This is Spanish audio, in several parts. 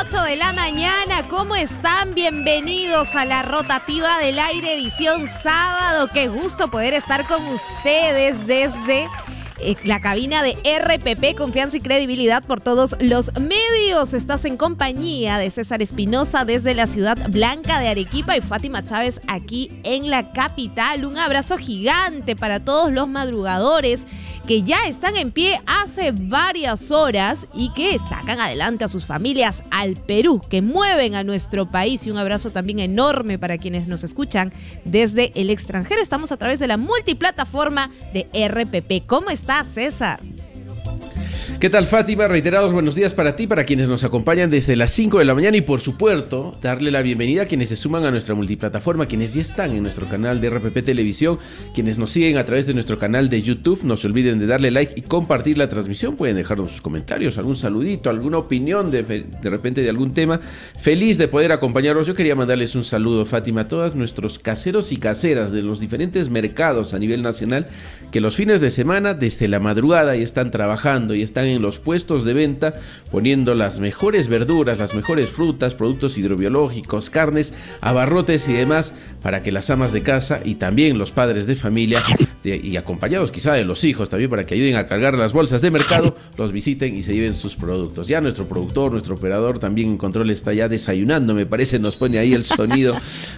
8 de la mañana. ¿Cómo están? Bienvenidos a la Rotativa del Aire, edición sábado. Qué gusto poder estar con ustedes desde la cabina de RPP, confianza y credibilidad por todos los medios. Estás en compañía de César Espinosa desde la ciudad blanca de Arequipa y Fátima Chávez aquí en la capital. Un abrazo gigante para todos los madrugadores que ya están en pie hace varias horas y que sacan adelante a sus familias al Perú, que mueven a nuestro país. Y un abrazo también enorme para quienes nos escuchan desde el extranjero. Estamos a través de la multiplataforma de RPP. ¿Cómo estás, César? ¿Qué tal, Fátima? Reiterados buenos días para ti, para quienes nos acompañan desde las 5 de la mañana y, por supuesto, darle la bienvenida a quienes se suman a nuestra multiplataforma, quienes ya están en nuestro canal de RPP Televisión, quienes nos siguen a través de nuestro canal de YouTube. No se olviden de darle like y compartir la transmisión. Pueden dejarnos sus comentarios, algún saludito, alguna opinión de repente de algún tema. Feliz de poder acompañarlos. Yo quería mandarles un saludo, Fátima, a todos nuestros caseros y caseras de los diferentes mercados a nivel nacional que los fines de semana, desde la madrugada, ya están trabajando y están en los puestos de venta poniendo las mejores verduras, las mejores frutas, productos hidrobiológicos, carnes, abarrotes y demás para que las amas de casa y también los padres de familia y acompañados quizá de los hijos también para que ayuden a cargar las bolsas de mercado, los visiten y se lleven sus productos. Ya nuestro productor, nuestro operador también en control está ya desayunando, me parece, nos pone ahí el sonido.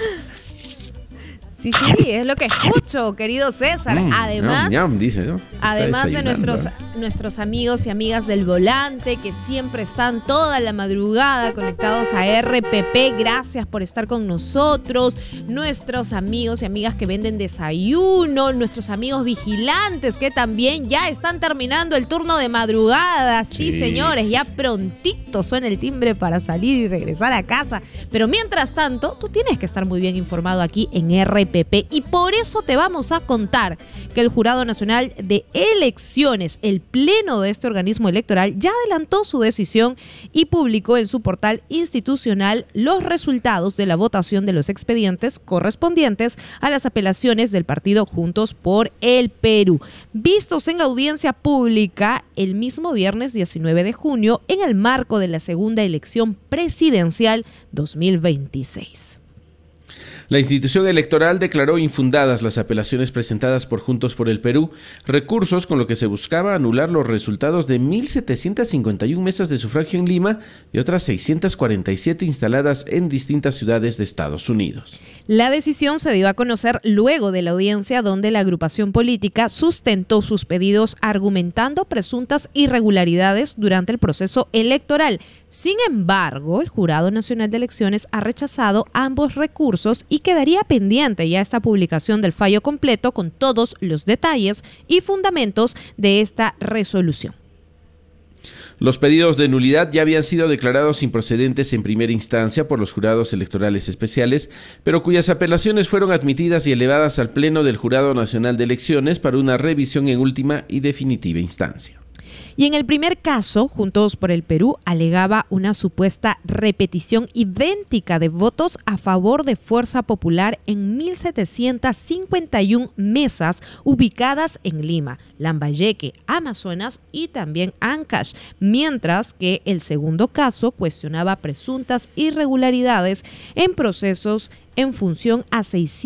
Sí, es lo que escucho, querido César. Además, dice, ¿no? Además de nuestros amigos y amigas del volante que siempre están toda la madrugada conectados a RPP, gracias por estar con nosotros. Nuestros amigos y amigas que venden desayuno, nuestros amigos vigilantes que también ya están terminando el turno de madrugada. Sí, señores, ya prontito suena el timbre para salir y regresar a casa. Pero mientras tanto, tú tienes que estar muy bien informado aquí en RPP. Y por eso te vamos a contar que el Jurado Nacional de Elecciones, el pleno de este organismo electoral, ya adelantó su decisión y publicó en su portal institucional los resultados de la votación de los expedientes correspondientes a las apelaciones del partido Juntos por el Perú, vistos en audiencia pública el mismo viernes 19 de junio en el marco de la segunda elección presidencial 2026. La institución electoral declaró infundadas las apelaciones presentadas por Juntos por el Perú, recursos con lo que se buscaba anular los resultados de 1.751 mesas de sufragio en Lima y otras 647 instaladas en distintas ciudades de Estados Unidos. La decisión se dio a conocer luego de la audiencia donde la agrupación política sustentó sus pedidos argumentando presuntas irregularidades durante el proceso electoral. Sin embargo, el Jurado Nacional de Elecciones ha rechazado ambos recursos y quedaría pendiente ya esta publicación del fallo completo con todos los detalles y fundamentos de esta resolución. Los pedidos de nulidad ya habían sido declarados improcedentes en primera instancia por los jurados electorales especiales, pero cuyas apelaciones fueron admitidas y elevadas al Pleno del Jurado Nacional de Elecciones para una revisión en última y definitiva instancia. Y en el primer caso, Juntos por el Perú alegaba una supuesta repetición idéntica de votos a favor de Fuerza Popular en 1.751 mesas ubicadas en Lima, Lambayeque, Amazonas y también Ancash, mientras que el segundo caso cuestionaba presuntas irregularidades en procesos en función a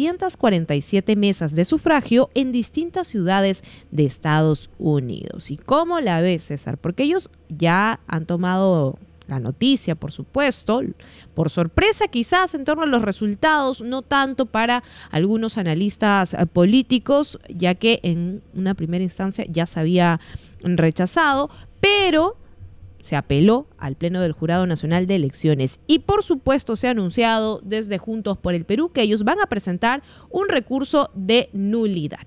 647 mesas de sufragio en distintas ciudades de Estados Unidos. ¿Y cómo la ves, César? Porque ellos ya han tomado la noticia, por supuesto, por sorpresa quizás en torno a los resultados, no tanto para algunos analistas políticos, ya que en una primera instancia ya se había rechazado, pero se apeló al Pleno del Jurado Nacional de Elecciones y por supuesto se ha anunciado desde Juntos por el Perú que ellos van a presentar un recurso de nulidad.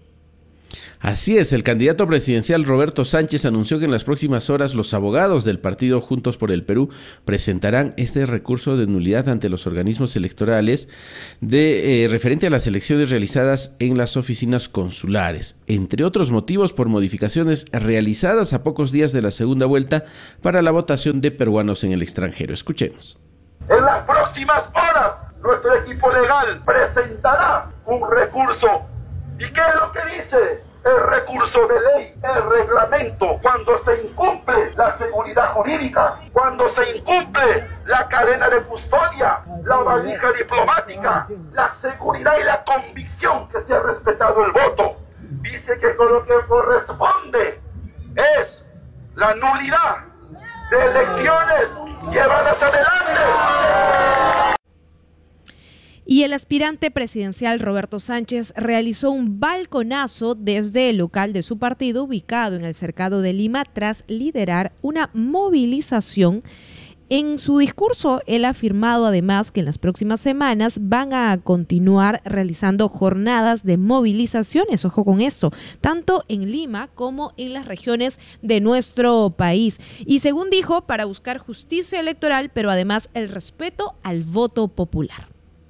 Así es, el candidato presidencial Roberto Sánchez anunció que en las próximas horas los abogados del partido Juntos por el Perú presentarán este recurso de nulidad ante los organismos electorales referente a las elecciones realizadas en las oficinas consulares, entre otros motivos por modificaciones realizadas a pocos días de la segunda vuelta para la votación de peruanos en el extranjero. Escuchemos. En las próximas horas, nuestro equipo legal presentará un recurso. ¿Y qué es lo que dice? el recurso de ley, el reglamento, cuando se incumple la seguridad jurídica, cuando se incumple la cadena de custodia, la valija diplomática, la seguridad y la convicción que se ha respetado el voto. Dice que con lo que corresponde es la nulidad de elecciones llevadas adelante. Y el aspirante presidencial Roberto Sánchez realizó un balconazo desde el local de su partido ubicado en el Cercado de Lima tras liderar una movilización. En su discurso, él ha afirmado además que en las próximas semanas van a continuar realizando jornadas de movilizaciones, ojo con esto, tanto en Lima como en las regiones de nuestro país. Y según dijo, para buscar justicia electoral, pero además el respeto al voto popular.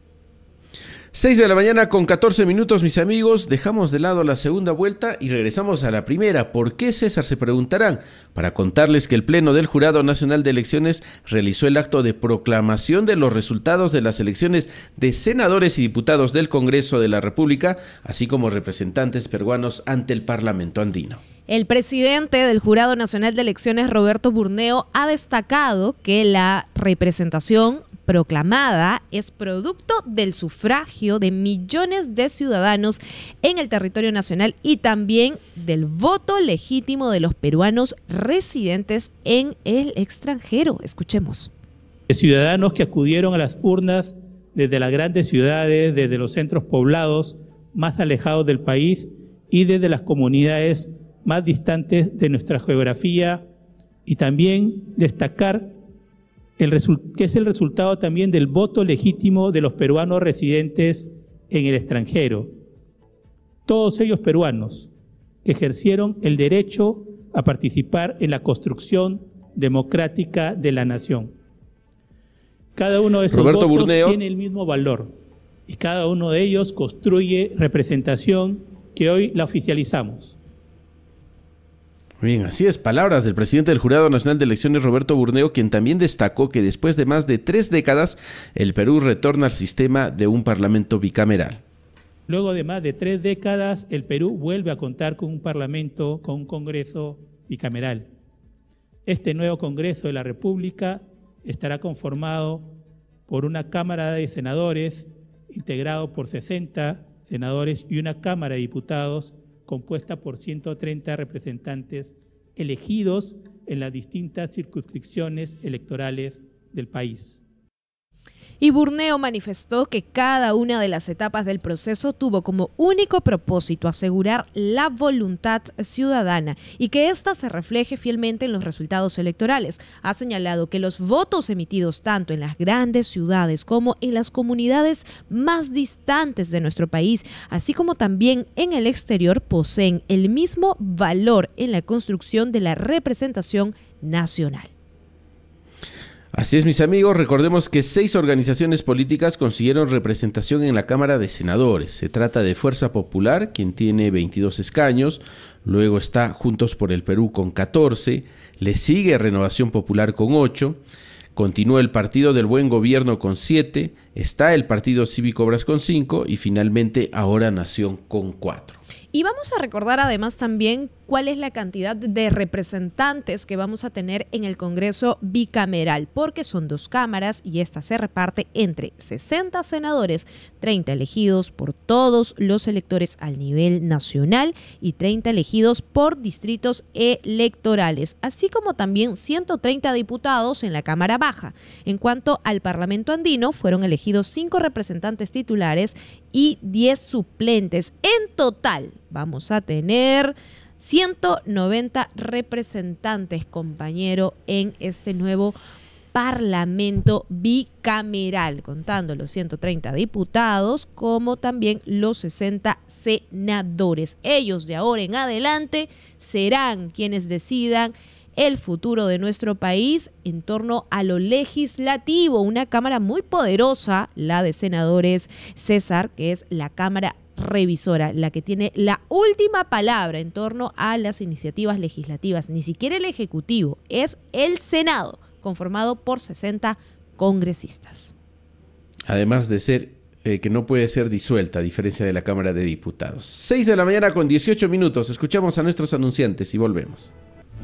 6 de la mañana con 14 minutos, mis amigos. Dejamos de lado la segunda vuelta y regresamos a la primera. ¿Por qué, César?, se preguntarán? Para contarles que el Pleno del Jurado Nacional de Elecciones realizó el acto de proclamación de los resultados de las elecciones de senadores y diputados del Congreso de la República, así como representantes peruanos ante el Parlamento andino. El presidente del Jurado Nacional de Elecciones, Roberto Burneo, ha destacado que la representación proclamada es producto del sufragio de millones de ciudadanos en el territorio nacional y también del voto legítimo de los peruanos residentes en el extranjero. Escuchemos. Ciudadanos que acudieron a las urnas desde las grandes ciudades, desde los centros poblados más alejados del país y desde las comunidades más distantes de nuestra geografía, y también destacar que es el resultado también del voto legítimo de los peruanos residentes en el extranjero. Todos ellos peruanos que ejercieron el derecho a participar en la construcción democrática de la nación. Cada uno de esos votos tiene el mismo valor y cada uno de ellos construye representación que hoy la oficializamos. Bien, así es, palabras del presidente del Jurado Nacional de Elecciones, Roberto Burneo, quien también destacó que después de más de 3 décadas, el Perú retorna al sistema de un parlamento bicameral. Luego de más de 3 décadas, el Perú vuelve a contar con un parlamento, con un Congreso bicameral. Este nuevo Congreso de la República estará conformado por una Cámara de Senadores, integrado por 60 senadores, y una Cámara de Diputados, compuesta por 130 representantes elegidos en las distintas circunscripciones electorales del país. Y Burneo manifestó que cada una de las etapas del proceso tuvo como único propósito asegurar la voluntad ciudadana y que ésta se refleje fielmente en los resultados electorales. Ha señalado que los votos emitidos tanto en las grandes ciudades como en las comunidades más distantes de nuestro país, así como también en el exterior, poseen el mismo valor en la construcción de la representación nacional. Así es, mis amigos, recordemos que 6 organizaciones políticas consiguieron representación en la Cámara de Senadores. Se trata de Fuerza Popular, quien tiene 22 escaños, luego está Juntos por el Perú con 14, le sigue Renovación Popular con 8, continúa el Partido del Buen Gobierno con 7, está el Partido Cívico Obras con 5 y finalmente Ahora Nación con 4. Y vamos a recordar además también cuál es la cantidad de representantes que vamos a tener en el Congreso bicameral, porque son 2 cámaras y esta se reparte entre 60 senadores, 30 elegidos por todos los electores al nivel nacional y 30 elegidos por distritos electorales, así como también 130 diputados en la Cámara Baja. En cuanto al Parlamento andino, fueron elegidos 5 representantes titulares y 10 suplentes. En total vamos a tener 190 representantes, compañero, en este nuevo Parlamento bicameral, contando los 130 diputados como también los 60 senadores. Ellos de ahora en adelante serán quienes decidan el futuro de nuestro país en torno a lo legislativo. Una cámara muy poderosa, la de senadores, César, que es la Cámara Revisora, la que tiene la última palabra en torno a las iniciativas legislativas. Ni siquiera el Ejecutivo, es el Senado, conformado por 60 congresistas. Además de ser que no puede ser disuelta, a diferencia de la Cámara de Diputados. 6 de la mañana con 18 minutos. Escuchamos a nuestros anunciantes y volvemos.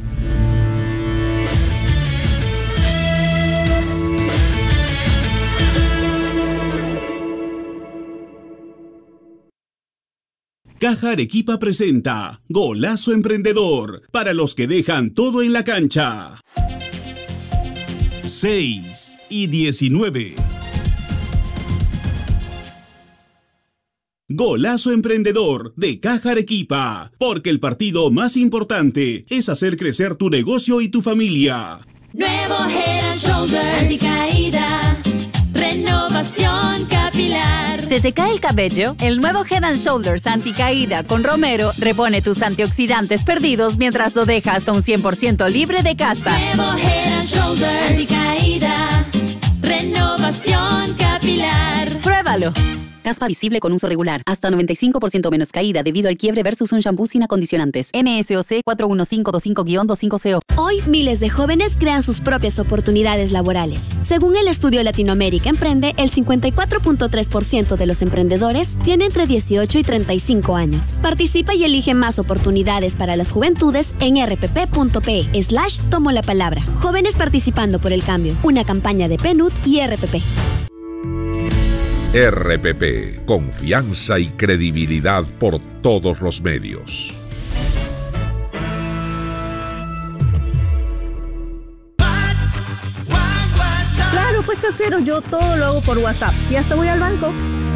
Caja Arequipa presenta Golazo Emprendedor, para los que dejan todo en la cancha. 6 y 19. Golazo Emprendedor de Caja Arequipa, porque el partido más importante es hacer crecer tu negocio y tu familia. Nuevo Head and Shoulders, anticaída, renovación capilar. ¿Se te cae el cabello? El nuevo Head and Shoulders anticaída con Romero repone tus antioxidantes perdidos mientras lo deja hasta un 100% libre de caspa. Nuevo Head and Shoulders, anticaída, renovación capilar. Pruébalo. Caspa visible con uso regular. Hasta 95% menos caída debido al quiebre versus un shampoo sin acondicionantes. NSOC 41525-250. Hoy, miles de jóvenes crean sus propias oportunidades laborales. Según el estudio Latinoamérica Emprende, el 54.3% de los emprendedores tiene entre 18 y 35 años. Participa y elige más oportunidades para las juventudes en rpp.pe/tomo la palabra. Jóvenes participando por el cambio. Una campaña de PNUD y RPP. RPP, confianza y credibilidad por todos los medios. Claro, pues casero, yo todo lo hago por WhatsApp y hasta voy al banco.